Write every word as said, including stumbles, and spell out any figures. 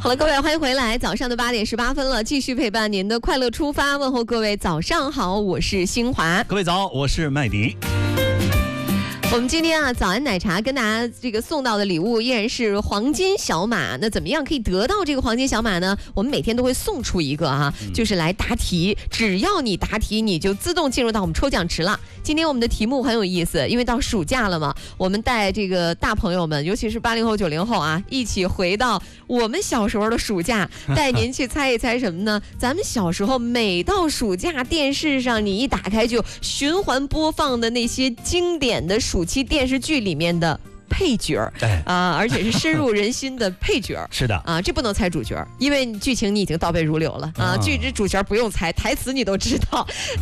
好了，各位欢迎回来，早上的八点十八分了，继续陪伴您的快乐出发，问候各位早上好，我是新华。 各位早，我是麦迪。 我们今天啊，早安奶茶跟大家这个送到的礼物依然是黄金小马。那怎么样可以得到这个黄金小马呢？我们每天都会送出一个哈、嗯，就是来答题，只要你答题，你就自动进入到我们抽奖池了。今天我们的题目很有意思，因为到暑假了嘛，我们带这个大朋友们，尤其是八零后、九零后啊，一起回到我们小时候的暑假，带您去猜一猜什么呢？咱们小时候每到暑假，电视上你一打开就循环播放的那些经典的暑期电视剧里面的配角儿，啊、呃，而且是深入人心的配角儿。 是的啊、呃，这不能猜主角，因为剧情你已经倒背如流了啊，剧之主角不用猜，台词你都知道。